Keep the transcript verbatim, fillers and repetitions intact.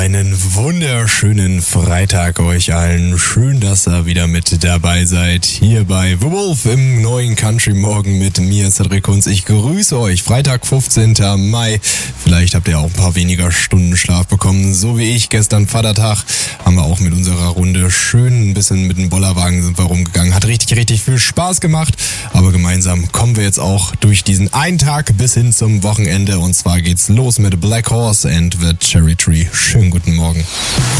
Einen wunderschönen Freitag euch allen. Schön, dass ihr wieder mit dabei seid. Hier bei The Wolf im neuen Country Morgen mit mir, Cedric Kunz. Ich grüße euch. Freitag, fünfzehnten Mai. Vielleicht habt ihr auch ein paar weniger Stunden Schlaf bekommen. So wie ich. Gestern Vatertag haben wir auch mit unserer Runde schön ein bisschen mit dem Bollerwagen sind wir rumgegangen. Hat richtig, richtig viel Spaß gemacht. Aber gemeinsam kommen wir jetzt auch durch diesen einen Tag bis hin zum Wochenende. Und zwar geht's los mit Black Horse and the Cherry Tree. Schönen guten Morgen.